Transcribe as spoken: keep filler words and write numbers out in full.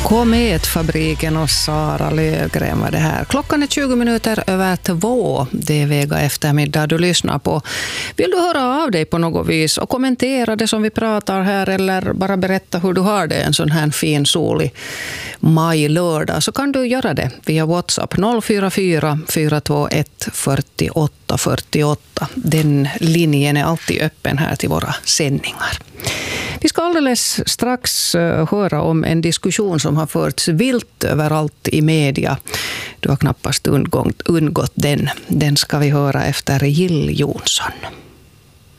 Kometfabriken och Sara Löfgren var det här. Klockan är tjugo minuter över två. Det är Vega eftermiddag du lyssnar på. Vill du höra av dig på något vis och kommentera det som vi pratar här eller bara berätta hur du har det en sån här fin solig maj-lördag, så kan du göra det via WhatsApp noll fyra fyra fyra två ett fyra åtta fyra åtta. Den linjen är alltid öppen här till våra sändningar. Vi ska alldeles strax höra om en diskussion som har förts vilt överallt i media. Du har knappast undgått, undgått den. Den ska vi höra efter Jill Johnson.